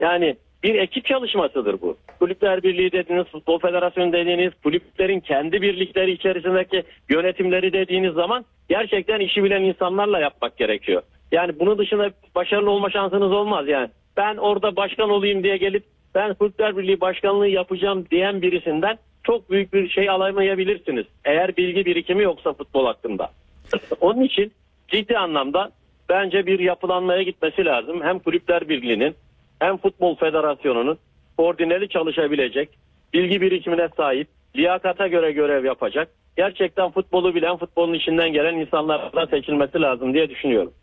Yani bir ekip çalışmasıdır bu. Kulüpler Birliği dediğiniz, Futbol Federasyonu dediğiniz, kulüplerin kendi birlikleri içerisindeki yönetimleri dediğiniz zaman gerçekten işi bilen insanlarla yapmak gerekiyor. Yani bunun dışında başarılı olma şansınız olmaz yani. Ben orada başkan olayım diye gelip ben Kulüpler Birliği başkanlığı yapacağım diyen birisinden çok büyük bir şey alamayabilirsiniz. Eğer bilgi birikimi yoksa futbol hakkında. Onun için ciddi anlamda bence bir yapılanmaya gitmesi lazım. Hem Kulüpler Birliği'nin hem Futbol Federasyonu'nun koordineli çalışabilecek, bilgi birikimine sahip, liyakata göre görev yapacak, gerçekten futbolu bilen, futbolun içinden gelen insanlardan seçilmesi lazım diye düşünüyorum.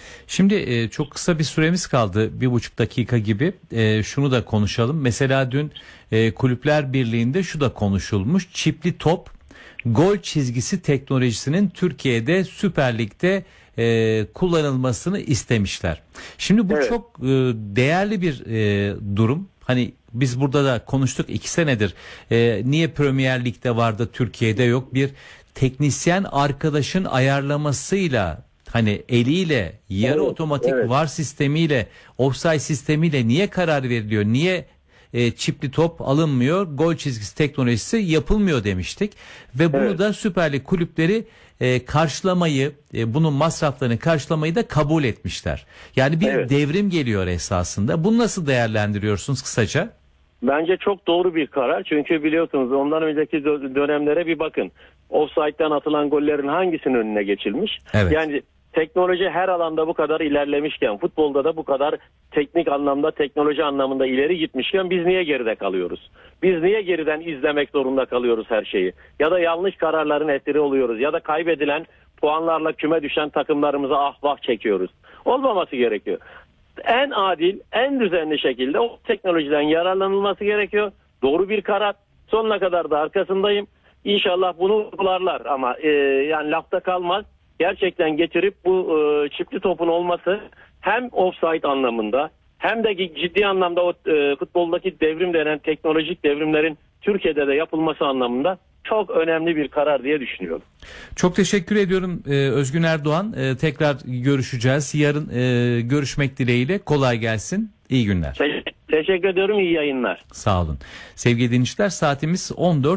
Şimdi çok kısa bir süremiz kaldı, 1,5 dakika gibi. Şunu da konuşalım. Mesela dün Kulüpler Birliği'nde şu da konuşulmuş. Çipli top gol çizgisi teknolojisinin Türkiye'de Süper Lig'de kullanılmasını istemişler. Şimdi bu çok değerli bir durum. Hani biz burada da konuştuk 2 senedir. Niye Premier Lig'de var da Türkiye'de yok? Bir teknisyen arkadaşın ayarlamasıyla, hani eliyle, yarı otomatik VAR sistemiyle, offside sistemiyle niye karar veriliyor? Niye çipli top alınmıyor, gol çizgisi teknolojisi yapılmıyor demiştik. Ve bunu da Süper Lig kulüpleri karşılamayı, bunun masraflarını karşılamayı da kabul etmişler. Yani bir devrim geliyor esasında. Bunu nasıl değerlendiriyorsunuz kısaca? Bence çok doğru bir karar. Çünkü biliyorsunuz ondan önceki dönemlere bir bakın. Offside'den atılan gollerin hangisinin önüne geçilmiş? Yani teknoloji her alanda bu kadar ilerlemişken, futbolda da bu kadar teknik anlamda, teknoloji anlamında ileri gitmişken biz niye geride kalıyoruz? Biz niye geriden izlemek zorunda kalıyoruz her şeyi? Ya da yanlış kararların esiri oluyoruz ya da kaybedilen puanlarla küme düşen takımlarımıza vah çekiyoruz. Olmaması gerekiyor. En adil, en düzenli şekilde o teknolojiden yararlanılması gerekiyor. Doğru bir karar. Sonuna kadar da arkasındayım. İnşallah bunu uygularlar ama yani lafta kalmaz. Gerçekten getirip bu çipli topun olması hem offside anlamında hem de ciddi anlamda o futboldaki devrim denen teknolojik devrimlerin Türkiye'de de yapılması anlamında çok önemli bir karar diye düşünüyorum. Çok teşekkür ediyorum Özgün Erdoğan. Tekrar görüşeceğiz. Yarın görüşmek dileğiyle. Kolay gelsin. İyi günler. Teşekkür ediyorum. İyi yayınlar. Sağ olun. Sevgili dinleyiciler, saatimiz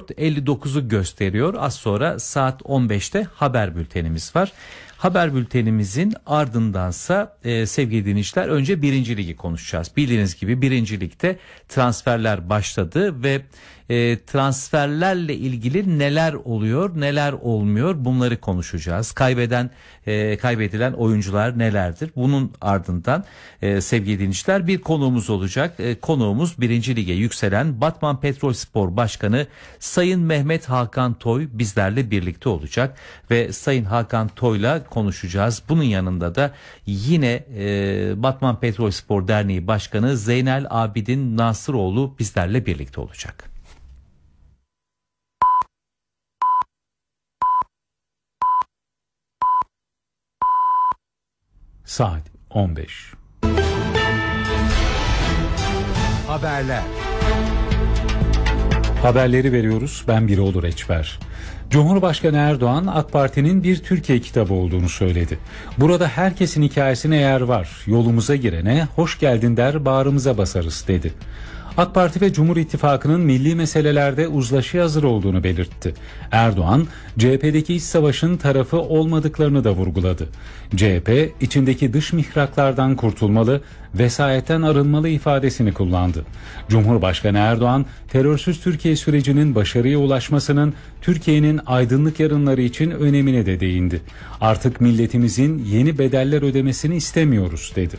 14.59'u gösteriyor. Az sonra saat 15'te haber bültenimiz var. Haber bültenimizin ardındansa sevgili dinleyiciler önce 1. Ligi konuşacağız. Bildiğiniz gibi 1. Lig'de transferler başladı ve transferlerle ilgili neler oluyor, neler olmuyor, bunları konuşacağız. Kaybedilen oyuncular nelerdir? Bunun ardından sevgili dinleyiciler bir konuğumuz olacak. Konuğumuz 1. Lig'e yükselen Batman Petrolspor Başkanı Sayın Mehmet Hakan Toy bizlerle birlikte olacak ve Sayın Hakan Toy'la konuşacağız. Bunun yanında da yine Batman Petrolspor Derneği Başkanı Zeynel Abidin Nasıroğlu bizlerle birlikte olacak. Saat 15. Haberler. Haberleri veriyoruz. Ben Biroğlu Reçber. Cumhurbaşkanı Erdoğan AK Parti'nin bir Türkiye kitabı olduğunu söyledi. Burada herkesin hikayesine yer var. Yolumuza girene hoş geldin der, bağrımıza basarız dedi. AK Parti ve Cumhur İttifakı'nın milli meselelerde uzlaşıya hazır olduğunu belirtti. Erdoğan, CHP'deki iç savaşın tarafı olmadıklarını da vurguladı. CHP, içindeki dış mihraklardan kurtulmalı, vesayetten arınmalı ifadesini kullandı. Cumhurbaşkanı Erdoğan, terörsüz Türkiye sürecinin başarıya ulaşmasının Türkiye'nin aydınlık yarınları için önemine de değindi. Artık milletimizin yeni bedeller ödemesini istemiyoruz dedi.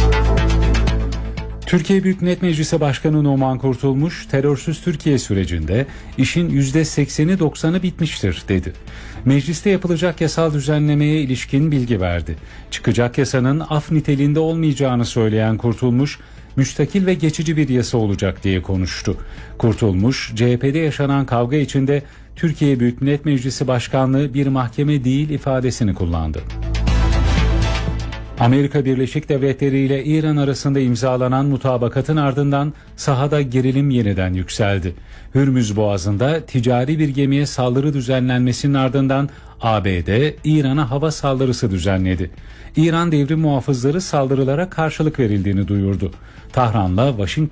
Türkiye Büyük Millet Meclisi Başkanı Numan Kurtulmuş, terörsüz Türkiye sürecinde işin %80'i 90'ı bitmiştir dedi. Mecliste yapılacak yasal düzenlemeye ilişkin bilgi verdi. Çıkacak yasanın af niteliğinde olmayacağını söyleyen Kurtulmuş, müstakil ve geçici bir yasa olacak diye konuştu. Kurtulmuş, CHP'de yaşanan kavga içinde Türkiye Büyük Millet Meclisi Başkanlığı bir mahkeme değil ifadesini kullandı. Amerika Birleşik Devletleri ile İran arasında imzalanan mutabakatın ardından sahada gerilim yeniden yükseldi. Hürmüz Boğazı'nda ticari bir gemiye saldırı düzenlenmesinin ardından ABD İran'a hava saldırısı düzenledi. İran devrim muhafızları saldırılara karşılık verildiğini duyurdu. Tahran'la Washington